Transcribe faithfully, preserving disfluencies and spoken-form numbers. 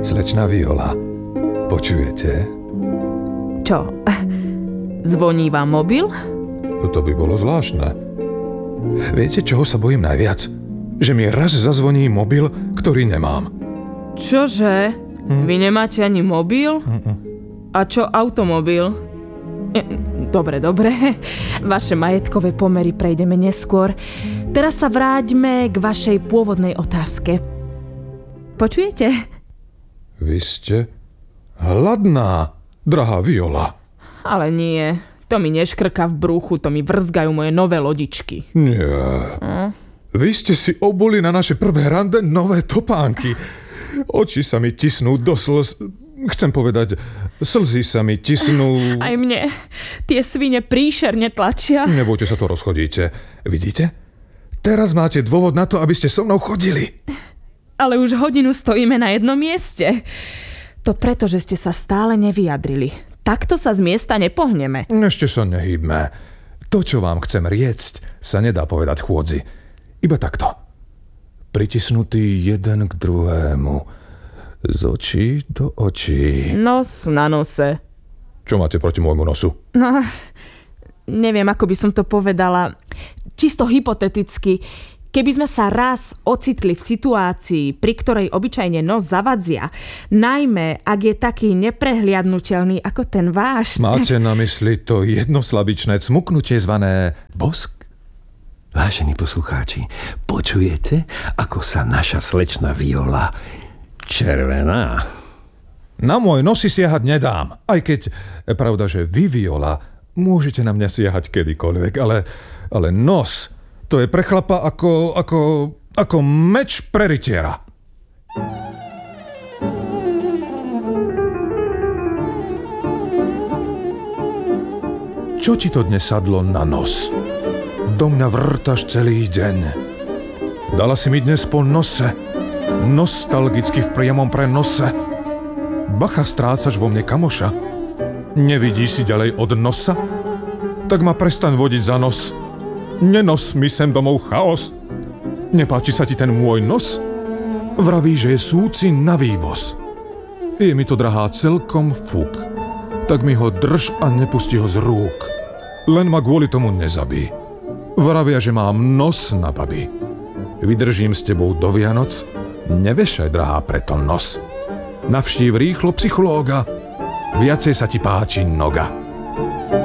Slečna Viola, počujete? Čo? Zvoní vám mobil? To by bolo zvláštne. Viete, čoho sa bojím najviac? Že mi raz zazvoní mobil, ktorý nemám. Čože? Hm? Vy nemáte ani mobil? Mm-mm. A čo automobil? Dobre, dobre. Vaše majetkové pomery prejdeme neskôr. Teraz sa vráťme k vašej pôvodnej otázke. Počujete? Vy ste hladná, drahá Viola. Ale nie. To mi neškrká v bruchu, to mi vrzgajú moje nové lodičky. Nie. Hm? Vy ste si obuli na naše prvé rande nové topánky. Oči sa mi tisnú do slz. Chcem povedať, slzy sa mi tisnú... Aj mne. Tie svine príšerne tlačia. Nebojte sa, to rozchodíte. Vidíte? Teraz máte dôvod na to, aby ste so mnou chodili. Ale už hodinu stojíme na jednom mieste. To preto, že ste sa stále nevyjadrili. Takto sa z miesta nepohneme. Ešte sa nehýbme. To, čo vám chcem riecť, sa nedá povedať chôdzi. Iba takto. Pritisnutý jeden k druhému. Z očí do očí. Nos na nose. Čo máte proti môjmu nosu? No, neviem, ako by som to povedala. Čisto hypoteticky. Keby sme sa raz ocitli v situácii, pri ktorej obyčajne nos zavadzia, najmä ak je taký neprehliadnutelný ako ten váš... Máte na mysli to jednoslabičné cmuknutie zvané bosk? Vážení poslucháči, počujete, ako sa naša slečna Viola červená? Na môj nos si siahať nedám. Aj keď, pravda, že vy, Viola, môžete na mňa siahať kedykoľvek, ale, ale nos, to je pre chlapa ako, ako, ako meč pre rytiera. Čo ti to dnes sadlo na nos? Do mňa vrtaš celý deň. Dala si mi dnes po nose. Nostalgicky v priamom prenose. Bacha, strácaš vo mne kamoša. Nevidíš si ďalej od nosa? Tak ma prestaň vodiť za nos. Nenos mi sem domov chaos. Nepáči sa ti ten môj nos? Vraví, že je súci na vývoz. Je mi to, drahá, celkom fuk. Tak mi ho drž a nepusti ho z rúk. Len ma kvôli tomu nezabí. Vravia, že mám nos na baby. Vydržím s tebou do Vianoc, nevešaj, drahá, preto nos. Navštív rýchlo psychológa, viacej sa ti páči noga.